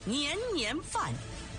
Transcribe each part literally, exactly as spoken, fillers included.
年年饭。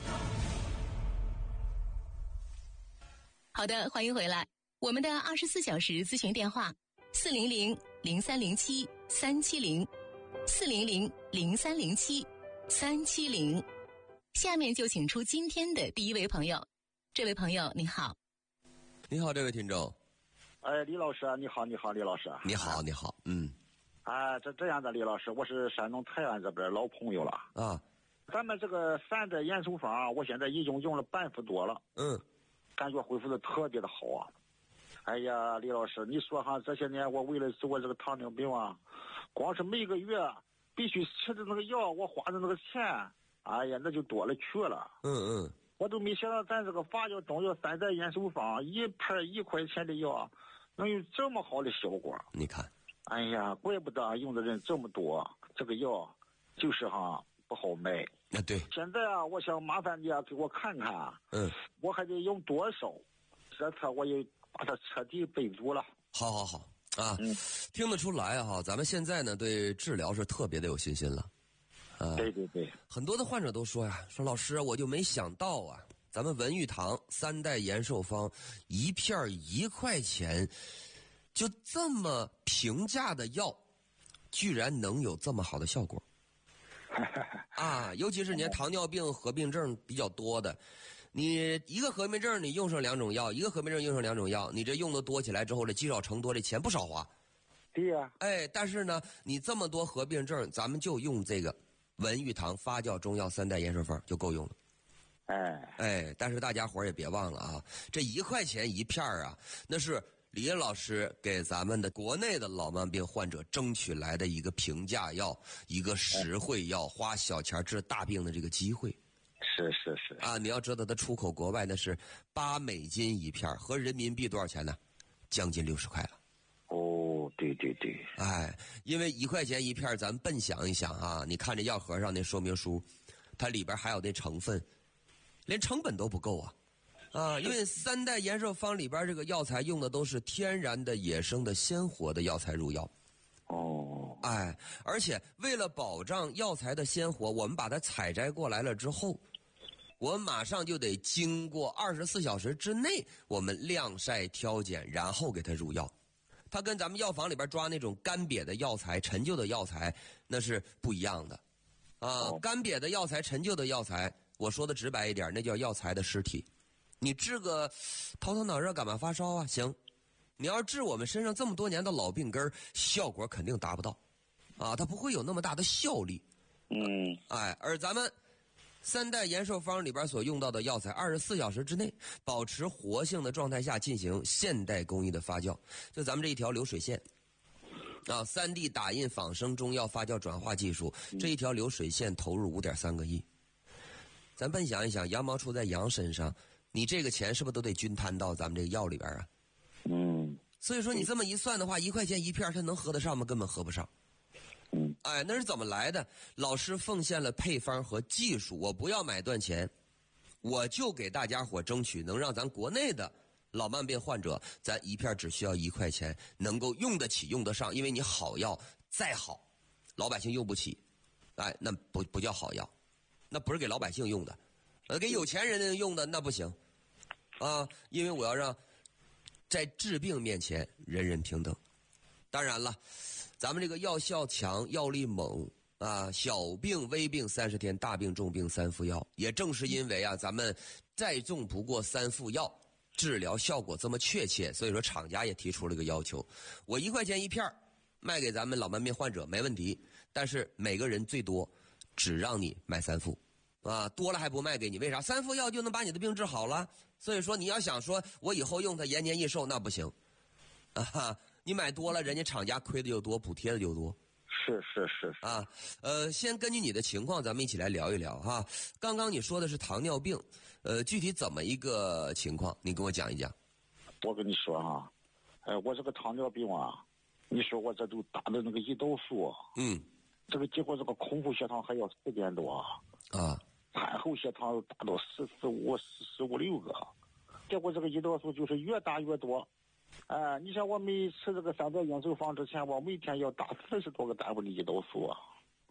好的，欢迎回来。我们的二十四小时咨询电话：四零零零三零七三七零，四零零零三零七三七零。下面就请出今天的第一位朋友。这位朋友，你好。 你好，这位听众。 哎，李老师，你好，你好，李老师。 你好，你好，嗯。 啊，这这样的，李老师，我是山东泰安这边老朋友了啊。 咱们这个三代延寿方，我现在已经用了半幅多了， 嗯， 感觉恢复的特别的好啊。哎呀，李老师，你说哈，这些年我为了治我这个糖尿病啊，光是每个月必须吃的那个药，我花的那个钱，哎呀，那就多了去了。 嗯嗯， 我都没想到咱这个发酵中药三代延寿方一片一块钱的药，能有这么好的效果。 你看， 哎呀，怪不得用的人这么多，这个药就是哈不好卖。 啊，对。 现在啊，我想麻烦你啊，给我看看啊， 嗯， 我还得用多少？这次我也把它彻底备足了。 好好好啊， 嗯， 听得出来哈，咱们现在呢对治疗是特别的有信心了。啊， 对对对， 很多的患者都说呀，说老师我就没想到啊，咱们文玉堂三代延寿方一片一块钱，就这么平价的药，居然能有这么好的效果。啊，尤其是你看糖尿病合并症比较多的，你一个合并症你用上两种药，一个合并症用上两种药，你这用的多起来之后，这积少成多，这钱不少花。 对呀、啊， 哎，但是呢，你这么多合并症，咱们就用这个文玉堂发酵中药三代延寿方就够用了。 哎哎，但是大家伙也别忘了啊，这一块钱一片啊，那是李老师给咱们的国内的老慢病患者争取来的一个平价药，一个实惠药，花小钱治大病的这个机会。 是是是啊，你要知道它出口国外那是八美金一片，合人民币多少钱呢？将近六十块了。 哦，对对对， 哎，因为一块钱一片，咱笨想一想啊，你看这药盒上那说明书，它里边还有那成分，连成本都不够啊。啊，因为三代延寿方里边这个药材用的都是天然的、野生的、鲜活的药材入药。 哦， 哎，而且为了保障药材的鲜活，我们把它采摘过来了之后，我们马上就得经过二十四小时之内，我们晾晒挑拣，然后给它入药。它跟咱们药房里边抓那种干瘪的药材、陈旧的药材那是不一样的。啊， 哦、 干瘪的药材、陈旧的药材，我说的直白一点，那叫药材的尸体。你治个头疼脑热、感冒发烧啊，行。你要治我们身上这么多年的老病根，效果肯定达不到，啊，它不会有那么大的效力。 嗯， 哎，而咱们三代延寿方里边所用到的药材，二十四小时之内保持活性的状态下进行现代工艺的发酵，就咱们这一条流水线。啊，三 D 打印仿生中药发酵转化技术，这一条流水线投入五点三个亿。咱笨想一想，羊毛出在羊身上，你这个钱是不是都得均摊到咱们这个药里边啊？ 嗯， 所以说你这么一算的话，一块钱一片，它能合得上吗？根本合不上。 嗯， 哎，那是怎么来的？老师奉献了配方和技术，我不要买断钱，我就给大家伙争取能让咱国内的老慢病患者，咱一片只需要一块钱，能够用得起、用得上。因为你好药再好，老百姓用不起，哎，那不不叫好药，那不是给老百姓用的，呃，给有钱人用的那不行啊！因为我要让在治病面前人人平等。当然了，咱们这个药效强、药力猛啊，小病微病三十天，大病重病三副药。也正是因为啊，咱们再重不过三副药，治疗效果这么确切，所以说厂家也提出了个要求：我一块钱一片卖给咱们老慢病患者没问题，但是每个人最多只让你买三副。啊，多了还不卖给你，为啥？三副药就能把你的病治好了。所以说你要想说我以后用它延年益寿，那不行啊哈！你买多了，人家厂家亏的就多，补贴的就多。 是是是是啊，呃，先根据你的情况，咱们一起来聊一聊哈。刚刚你说的是糖尿病，呃，具体怎么一个情况？你跟我讲一讲。 我跟你说哈，哎，我这个糖尿病啊，你说我这都打的那个胰岛素， 嗯， 这个结果这个空腹血糖还要四点多啊。 餐后血糖达到十四五、十十五六个，结果这个胰岛素就是越打越多。哎、呃，你像我每吃这个三代延寿方之前，我每天要打四十多个单位的胰岛素啊。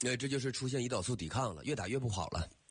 那这就是出现胰岛素抵抗了，越打越不好了。